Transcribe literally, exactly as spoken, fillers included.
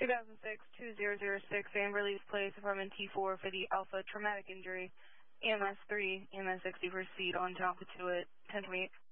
two thousand six two zero zero six, Amberleaf Place, apartment T four for the Alpha traumatic injury. E M S three, E M S sixty, proceed on to Alpha two at ten twenty-eight.